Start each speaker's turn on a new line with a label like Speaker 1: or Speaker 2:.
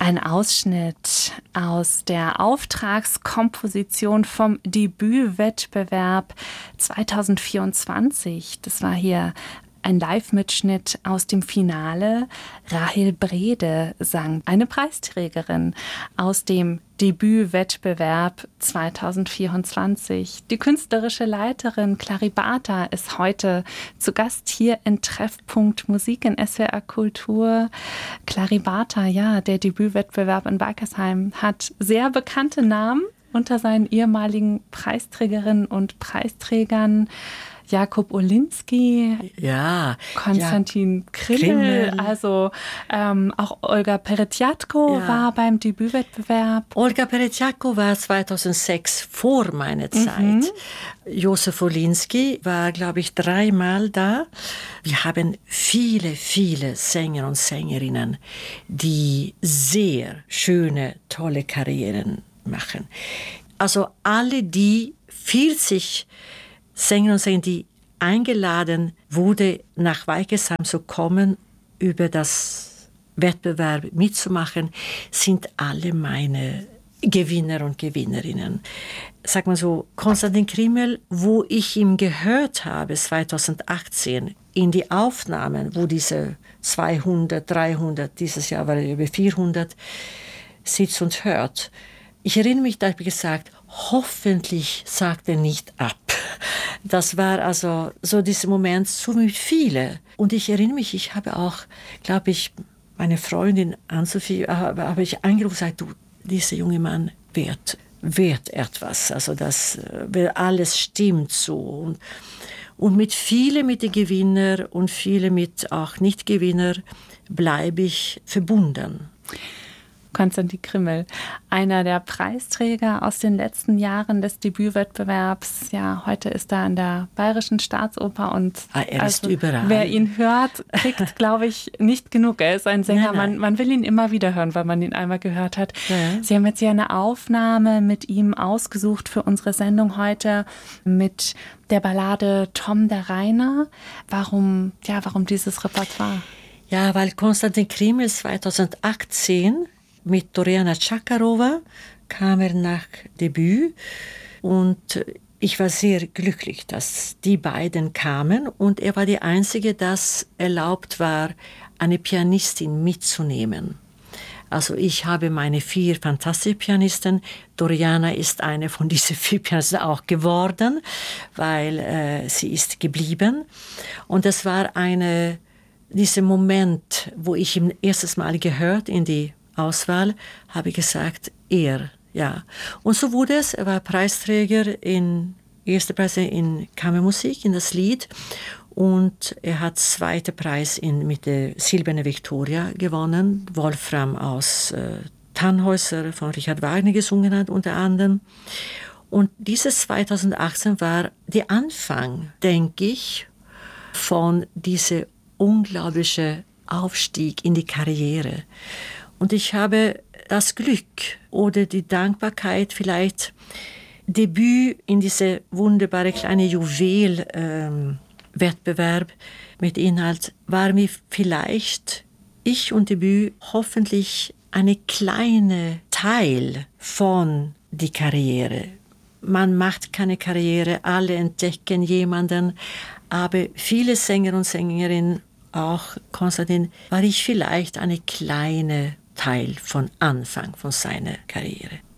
Speaker 1: Ein Ausschnitt aus der Auftragskomposition vom Debütwettbewerb 2024. Das war hier ein Live-Mitschnitt aus dem Finale. Rahel Brede sang, eine Preisträgerin aus dem Debütwettbewerb 2024. Die künstlerische Leiterin Claribata ist heute zu Gast hier in Treffpunkt Musik in SWR Kultur. Claribata, ja, der Debütwettbewerb in Wackersheim hat sehr bekannte Namen unter seinen ehemaligen Preisträgerinnen und Preisträgern. Jakub Olinski,
Speaker 2: ja,
Speaker 1: Konstantin Krimmel, also auch Olga Peretjatko war beim Debütwettbewerb.
Speaker 2: Olga Peretjatko war 2006 vor meiner Zeit. Josef Olinski war, glaube ich, 3-mal da. Wir haben viele, viele Sänger und Sängerinnen, die sehr schöne, tolle Karrieren machen. Also alle die 40 Sänger und Sänger, die eingeladen wurde, nach Weikersheim zu kommen, über das Wettbewerb mitzumachen, sind alle meine Gewinner und Gewinnerinnen. Sag mal so, Konstantin Krimmel, wo ich ihn gehört habe, 2018, in die Aufnahmen, wo diese 200, 300, dieses Jahr war er über 400, sitzt und hört. Ich erinnere mich, da habe ich gesagt, hoffentlich sagt er nicht ab. Das war also so dieser Moment, so mit viele. Und ich erinnere mich, ich habe auch, glaube ich, meine Freundin Ann-Sophie, habe ich angerufen und gesagt, du, dieser junge Mann wird etwas. Also das, alles stimmt so. Und mit vielen, mit den Gewinnern und vielen mit auch Nicht-Gewinner bleibe ich verbunden.
Speaker 1: Konstantin Krimmel, einer der Preisträger aus den letzten Jahren des Debütwettbewerbs. Ja, heute ist er an der Bayerischen Staatsoper und
Speaker 2: er ist überall.
Speaker 1: Wer ihn hört, kriegt, glaube ich, nicht genug. Er ist ein Sänger,
Speaker 2: Nein.
Speaker 1: Man will ihn immer wieder hören, weil man ihn einmal gehört hat.
Speaker 2: Ja.
Speaker 1: Sie haben jetzt hier eine Aufnahme mit ihm ausgesucht für unsere Sendung heute mit der Ballade Tom der Rainer. Warum dieses Repertoire?
Speaker 2: Ja, weil Konstantin Krimmel 2018 mit Doriana Chakarova kam er nach Debüt und ich war sehr glücklich, dass die beiden kamen und er war die Einzige, dass erlaubt war, eine Pianistin mitzunehmen. Also ich habe meine 4 fantastische Pianisten. Doriana ist eine von diesen 4 Pianisten auch geworden, weil sie ist geblieben. Und das war dieser Moment, wo ich ihn erstes Mal gehört in die Auswahl, habe ich gesagt, er, ja. Und so wurde es, er war Preisträger erster Preis in Kammermusik, in das Lied. Und er hat 2. Preis mit der Silberne Victoria gewonnen. Wolfram aus Tannhäuser von Richard Wagner gesungen hat, unter anderem. Und dieses 2018 war der Anfang, denke ich, von diesem unglaublichen Aufstieg in die Karriere. Und ich habe das Glück oder die Dankbarkeit, vielleicht Debüt in diese wunderbare kleine Juwel-Wettbewerb mit Inhalt, war mir vielleicht, ich und Debüt, hoffentlich eine kleine Teil von die Karriere. Man macht keine Karriere, alle entdecken jemanden, aber viele Sänger und Sängerinnen, auch Konstantin, war ich vielleicht eine kleine Teil von Anfang von seiner Karriere.